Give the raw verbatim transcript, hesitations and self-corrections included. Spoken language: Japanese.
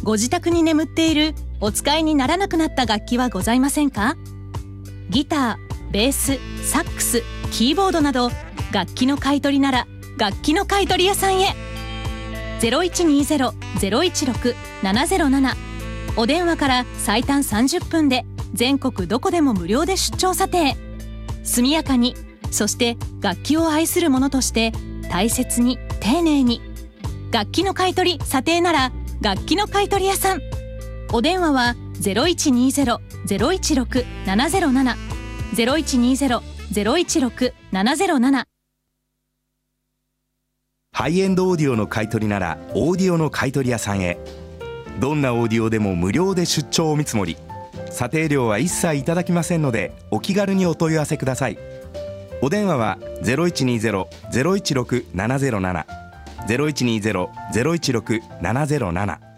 ご自宅に眠っているお使いにならなくなった楽器はございませんか？ギター、ベース、サックス、キーボードなど楽器の買い取りなら楽器の買取屋さんへ。 ゼロいちにーゼロ ゼロいちろく ななゼロなな お電話から最短さんじゅっぷんで全国どこでも無料で出張査定。速やかに、そして楽器を愛する者として大切に丁寧に。楽器の買い取り査定なら楽器の買取屋さん。お電話は ゼロいちにーゼロ ゼロいちろく ななゼロなな ゼロいちにーゼロ ゼロいちろく ななゼロなな。 ハイエンドオーディオの買い取りならオーディオの買い取り屋さんへ。どんなオーディオでも無料で出張お見積もり、査定料は一切いただきませんのでお気軽にお問い合わせください。お電話は ゼロいちにーゼロ ゼロいちろく ななゼロなな ゼロいちにーゼロ ゼロいちろく ななゼロなな。